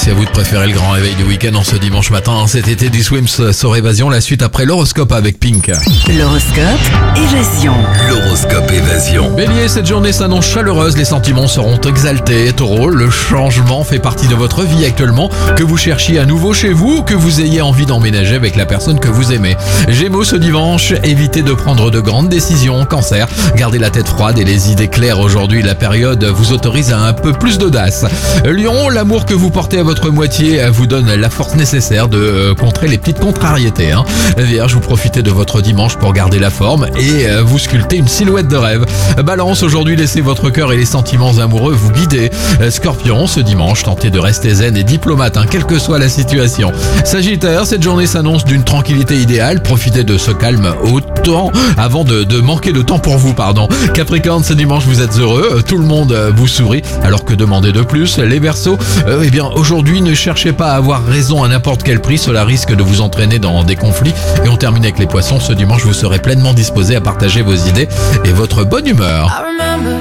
si à vous de préférer le grand réveil du week-end en ce dimanche matin. Cet été du Swims sur Évasion, la suite après l'horoscope avec Pink. L'horoscope Évasion. L'horoscope Évasion. Bélier, cette journée s'annonce chaleureuse, les sentiments seront exaltés. Taureau, le changement fait partie de votre vie actuellement, que vous cherchiez à nouveau chez vous ou que vous ayez envie d'emménager avec la personne que vous aimez. Gémeaux, ce dimanche, évitez de prendre de grandes décisions. Cancer, gardez la tête froide et les idées claires aujourd'hui, la période vous autorise à un peu plus d'audace. Lion, l'amour que vous portez à votre moitié vous donne la force nécessaire de contrer les petites contrariétés. Vierge, vous profitez de votre dimanche pour garder la forme et vous sculptez une silhouette de rêve. Balance, aujourd'hui laissez votre cœur et les sentiments amoureux vous guider. Scorpion, ce dimanche, tentez de rester zen et diplomate, quelle que soit la situation. Sagittaire, cette journée s'annonce d'une tranquillité idéale, profitez de ce calme autant avant de manquer de temps pour vous, Capricorne, ce dimanche vous êtes heureux, tout le monde vous sourit, alors que demander de plus. Les Verseaux, aujourd'hui ne cherchez pas à avoir raison à n'importe quel prix, cela risque de vous entraîner dans des conflits. Et on termine avec les Poissons, ce dimanche vous serez pleinement disposé à partager vos idées et votre bonne humeur. I remember